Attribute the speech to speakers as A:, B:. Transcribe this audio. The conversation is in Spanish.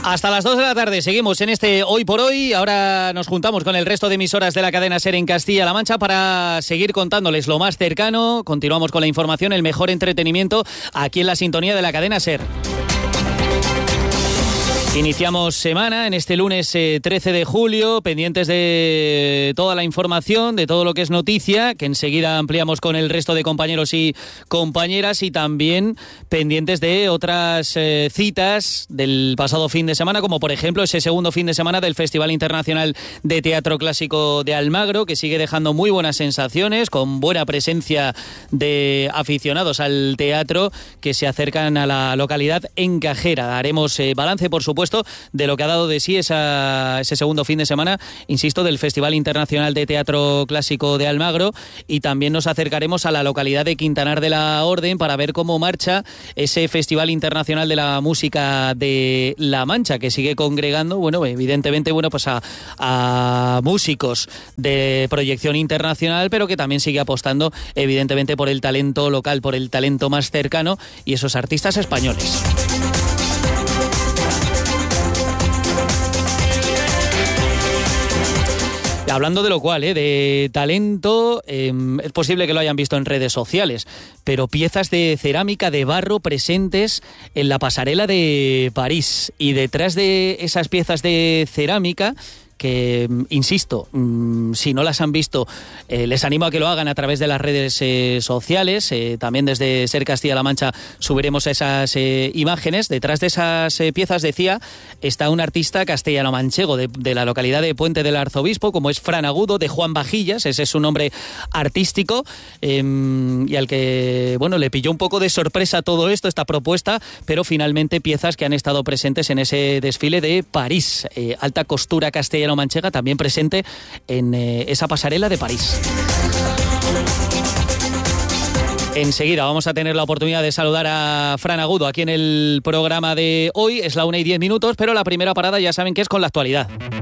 A: Hasta las 2 de la tarde seguimos en este Hoy por Hoy. Ahora nos juntamos con el resto de emisoras de la cadena SER en Castilla-La Mancha para seguir contándoles lo más cercano. Continuamos con la información, el mejor entretenimiento aquí en la sintonía de la cadena SER. Iniciamos semana en este lunes 13 de julio, pendientes de toda la información, de todo lo que es noticia, que enseguida ampliamos con el resto de compañeros y compañeras, y también pendientes de otras citas del pasado fin de semana, como por ejemplo ese segundo fin de semana del Festival Internacional de Teatro Clásico de Almagro, que sigue dejando muy buenas sensaciones, con buena presencia de aficionados al teatro que se acercan a la localidad encajera. Haremos balance, por supuesto, de lo que ha dado de sí ese segundo fin de semana, insisto, del Festival Internacional de Teatro Clásico de Almagro, y también nos acercaremos a la localidad de Quintanar de la Orden para ver cómo marcha ese Festival Internacional de la Música de La Mancha, que sigue congregando, bueno, evidentemente, bueno, pues a músicos de proyección internacional, pero que también sigue apostando, evidentemente, por el talento local, por el talento más cercano y esos artistas españoles. Hablando de lo cual, de talento, es posible que lo hayan visto en redes sociales, pero piezas de cerámica de barro presentes en la pasarela de París. Y detrás de esas piezas de cerámica, que, insisto, si no las han visto, les animo a que lo hagan a través de las redes sociales. También desde SER Castilla-La Mancha subiremos esas imágenes. Detrás de esas piezas, decía, está un artista castellano-manchego de la localidad de Puente del Arzobispo, como es Fran Agudo, de Juan Vajillas. Ese es su nombre artístico, y al que, bueno, le pilló un poco de sorpresa todo esto, esta propuesta, pero finalmente piezas que han estado presentes en ese desfile de París. Alta costura castellano-manchega también presente en esa pasarela de París. Enseguida vamos a tener la oportunidad de saludar a Fran Agudo aquí en el programa de hoy. Es la 1:10, pero la primera parada ya saben que es con la actualidad.